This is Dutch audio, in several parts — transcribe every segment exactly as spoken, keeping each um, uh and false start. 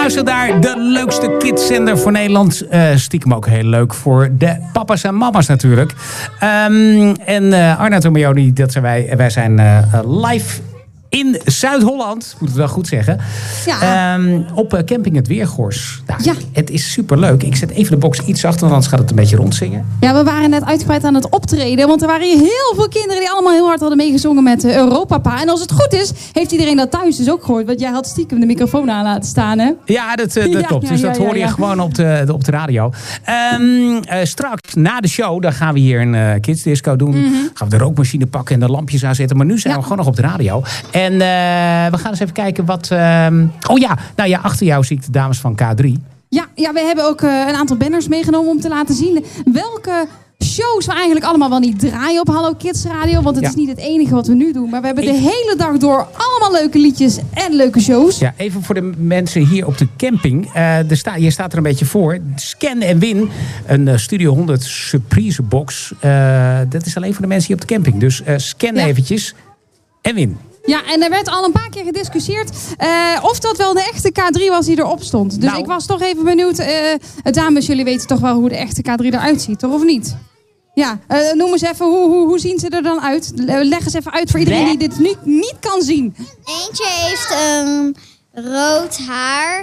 luistert naar de leukste kidszender van Nederland. Uh, stiekem ook heel leuk voor de papa's en mama's natuurlijk. Um, en uh, Arnoud en Marjoni, dat zijn wij. Wij zijn uh, live in Zuid-Holland, moet ik wel goed zeggen. Ja. Um, op uh, camping Het Weergors. Nou, ja. Het is superleuk. Ik zet even de box iets achter, want anders gaat het een beetje rondzingen. Ja, we waren net uitgebreid aan het optreden. Want er waren hier heel veel kinderen die allemaal heel hard hadden meegezongen met uh, Europapa. En als het goed is, heeft iedereen dat thuis dus ook gehoord. Want jij had stiekem de microfoon aan laten staan, hè? Ja, dat, uh, dat ja, klopt. Ja, dus ja, dat ja, hoorde ja, ja. je gewoon op de, de, op de radio. Um, uh, straks, na de show, dan gaan we hier een uh, kidsdisco doen. Mm-hmm. Gaan we de rookmachine pakken en de lampjes aanzetten. Maar nu zijn ja. we gewoon nog op de radio. En uh, we gaan eens even kijken wat... Uh, oh ja, nou ja, achter jou zie ik de dames van K drie. Ja, ja we hebben ook uh, een aantal banners meegenomen om te laten zien welke shows we eigenlijk allemaal wel niet draaien op Hallo Kids Radio. Want het ja. is niet het enige wat we nu doen. Maar we hebben even de hele dag door allemaal leuke liedjes en leuke shows. Ja, even voor de mensen hier op de camping. Uh, er sta, je staat er een beetje voor. Scan en win een uh, Studio honderd surprise box. Uh, dat is alleen voor de mensen hier op de camping. Dus uh, scan ja. eventjes en win. Ja, en er werd al een paar keer gediscussieerd uh, of dat wel de echte K drie was die erop stond. Dus nou. ik was toch even benieuwd. Uh, dames, jullie weten toch wel hoe de echte K drie eruit ziet, toch? Of niet? Ja, uh, noem eens even, hoe, hoe, hoe zien ze er dan uit? Leg eens even uit voor iedereen die dit niet, niet kan zien. Eentje heeft um, rood haar.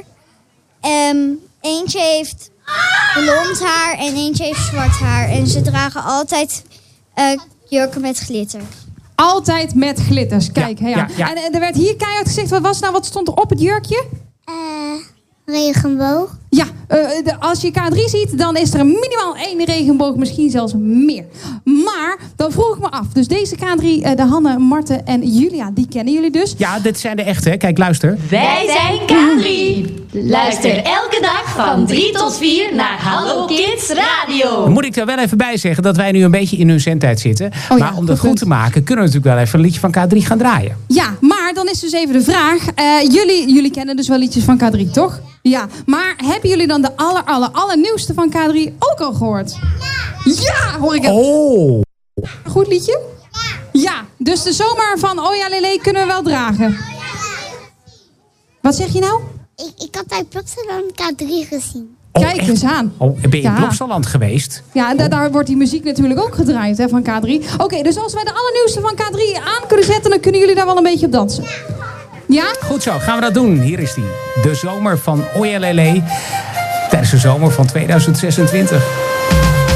Um, eentje heeft blond haar en eentje heeft zwart haar. En ze dragen altijd uh, jurken met glitter. Altijd met glitters. Kijk, ja, ja. ja. En, en er werd hier keihard gezegd, wat was nou, wat stond er op het jurkje? Uh, regenboog. Ja, uh, de, als je K drie ziet, dan is er minimaal één regenboog, misschien zelfs meer. Maar, dan vroeg ik me af. Dus deze K drie, uh, de Hanne, Marten en Julia, die kennen jullie dus. Ja, dit zijn de echte, hè? Kijk, luister. Wij zijn K drie. Luister elke dag van drie tot vier naar Hallo Kids Radio. Dan moet ik er wel even bij zeggen dat wij nu een beetje in hun zendtijd zitten. Oh ja, maar om dat goed, goed te maken, kunnen we natuurlijk wel even een liedje van K drie gaan draaien. Ja, maar dan is dus even de vraag. Uh, jullie, jullie kennen dus wel liedjes van K drie, toch? Ja, maar hebben jullie dan de aller, aller, allernieuwste van K drie ook al gehoord? Ja! Ja, hoor ik het. Oh! Goed liedje? Ja. Ja, dus de zomer van Oh ja Lele kunnen we wel dragen. Wat zeg je nou? Ik, ik had bij Plopsaland K drie gezien. Oh, Kijk echt? eens aan. Oh, ben je ja. in Plopsaland geweest? Ja, en da- daar wordt die muziek natuurlijk ook gedraaid, hè, van K drie. Oké, okay, dus als wij de allernieuwste van K drie aan kunnen zetten, dan kunnen jullie daar wel een beetje op dansen. Ja? Goed zo, gaan we dat doen. Hier is die. De zomer van Oya Lele. Tijdens de zomer van tweeduizend zesentwintig.